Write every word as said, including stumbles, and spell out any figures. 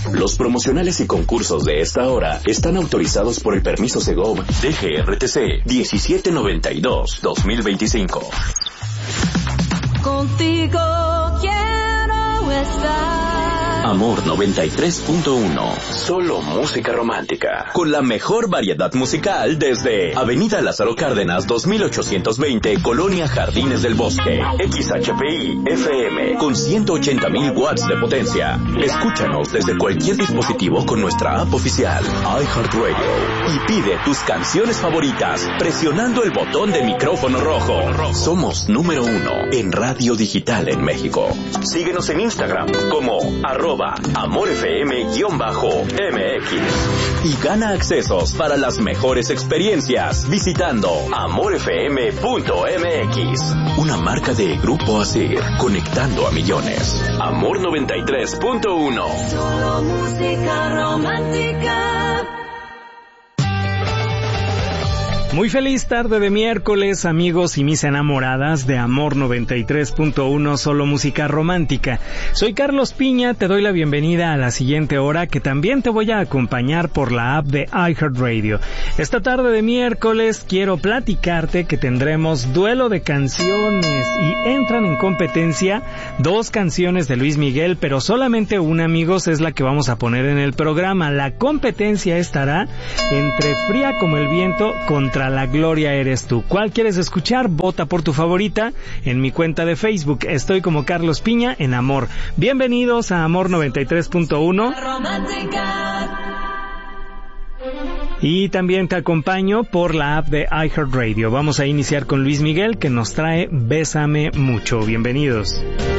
Los promocionales y concursos de esta hora están autorizados por el permiso Segov D G R T C diecisiete noventa y dos dos mil veinticinco. Contigo quiero estar. Amor noventa y tres punto uno. Solo música romántica. Con la mejor variedad musical desde Avenida Lázaro Cárdenas dos mil ochocientos veinte, Colonia Jardines del Bosque. X H P I F M con ciento ochenta mil watts de potencia. Escúchanos desde cualquier dispositivo con nuestra app oficial iHeartRadio y pide tus canciones favoritas presionando el botón de micrófono rojo. Somos número uno en radio digital en México. Síguenos en Instagram como arroba amorfm-mx y gana accesos para las mejores experiencias visitando amorfm punto m x. Una marca de Grupo Asir, conectando a millones. Amor noventa y tres punto uno. Solo música romántica. Muy feliz tarde de miércoles, amigos y mis enamoradas de Amor noventa y tres punto uno, solo música romántica. Soy Carlos Piña, te doy la bienvenida a la siguiente hora, que también te voy a acompañar por la app de iHeartRadio. Esta tarde de miércoles quiero platicarte que tendremos duelo de canciones y entran en competencia dos canciones de Luis Miguel, pero solamente una, amigos, es la que vamos a poner en el programa. La competencia estará entre Fría como el viento contra La Gloria eres tú. ¿Cuál quieres escuchar? Vota por tu favorita en mi cuenta de Facebook. Estoy como Carlos Piña en Amor. Bienvenidos a Amor noventa y tres punto uno. Y también te acompaño por la app de iHeartRadio. Vamos a iniciar con Luis Miguel, que nos trae Bésame Mucho. Bienvenidos.